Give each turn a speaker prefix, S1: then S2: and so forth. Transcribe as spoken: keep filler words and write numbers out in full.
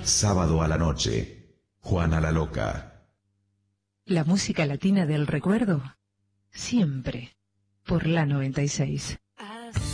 S1: Sábado a la noche. Juana la Loca.
S2: La música latina del recuerdo, siempre por la noventa y seis.